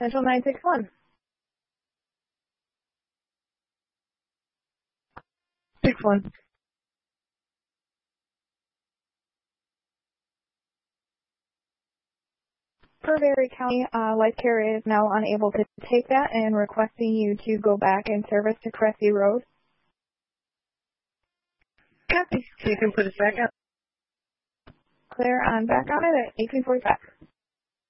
Central 961. 61. Purvery County Life Care is now unable to take that and requesting you to go back in service to Cressy Road. Copy. So you can put us back up. Clear on back on it at 1845.